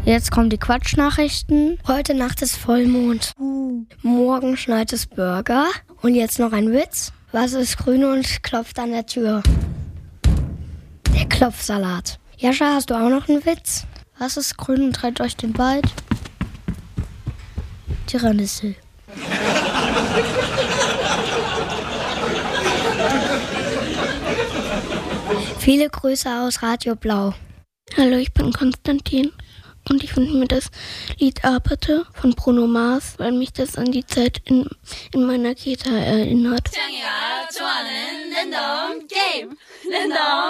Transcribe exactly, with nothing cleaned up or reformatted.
Jetzt kommen die Quatschnachrichten. Heute Nacht ist Vollmond. Morgen schneit es Burger. Und jetzt noch ein Witz. Was ist grün und klopft an der Tür? Der Klopfsalat. Jascha, hast du auch noch einen Witz? Was ist grün und treibt euch den Wald? Die Brennnessel. Viele Grüße aus Radio Blau. Hallo, ich bin Konstantin und ich finde mir das Lied Arbeite von Bruno Mars, weil mich das an die Zeit in, in meiner Kita erinnert.